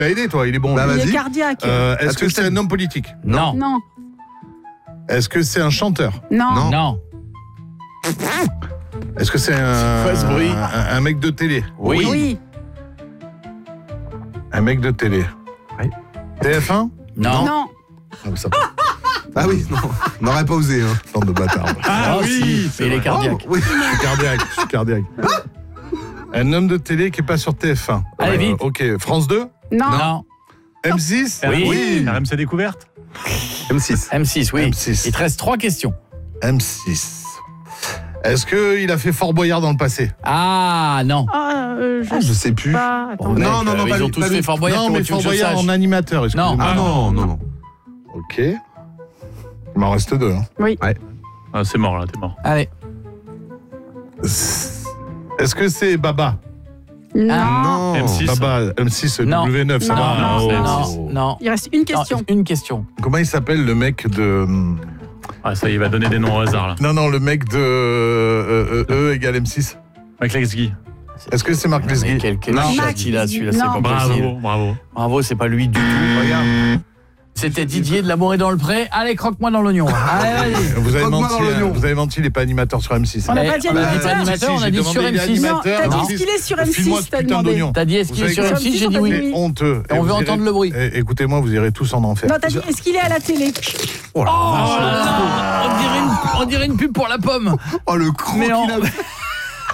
T'as aidé, toi, il est bon. Bah, lui. Il est vas-y. cardiaque. Est-ce que c'est un homme politique? Non. Non. Est-ce que c'est un chanteur? Non. Non. Est-ce que c'est quoi ce bruit un mec de télé? Oui. Oui. Un mec de télé. Oui. TF1? Non. Non. Ah, ça Ah oui, non, on n'aurait pas osé. Hein. bande de bâtards. Ah oui, il est cardiaque. Oh, oui. Je suis cardiaque. Un homme de télé qui est pas sur TF1. Allez, vite. Ok, France 2? Non. Non. M6? Oui. RMC Découverte. M6. M6, oui. M6. Il te reste 3 questions. M6. Est-ce qu'il a fait Fort Boyard dans le passé? Ah, non. Je sais plus. pas. Bon, Attends. mec, non, ils pas ont lui, tous pas fait lui. Fort Boyard. Non, comment mais tu veux Fort que je Boyard sache en animateur, excusez-moi. Non. Ah non. Ok. Il m'en reste 2. Hein. Oui. Ah, c'est mort là, t'es mort. Allez. Est-ce que c'est Baba? Non. M6. Baba, M6, Non. W9, ça Non, va. non, Oh. Non, non. Il reste une question. Non, une question. Comment il s'appelle le mec de... Ah, ça, il va donner des noms au hasard là. Non, le mec de E égale M6. Avec Lexguy. Est-ce que c'est Marc Mais Lesguy? quel Non. chat il a celui-là, c'est Non. pas possible. Bravo. Bravo, c'est pas lui du tout. Regarde. C'était Didier de L'amour est dans le pré. Allez, croque-moi dans l'oignon. Allez, vas-y. Vous avez Croque-moi menti, dans l'oignon. vous avez menti, il n'est pas animateur sur M6. On n'a pas dit On a dit animateur. pas animateur, on a j'ai dit demandé sur il est M6. animateur, Non, t'as dit M6. est-ce qu'il est sur M6, File-moi ce t'as putain demandé. d'oignon. T'as dit est-ce qu'il est sur Vous M6, j'ai dit on oui. t'a C'est honteux. Et on vous veut irez- entendre le bruit. Écoutez-moi, vous irez tous en enfer. Non, t'as dit est-ce qu'il est à la télé? Oh là là, on dirait une pub pour la pomme. Oh, le croc Mais qu'il en- a.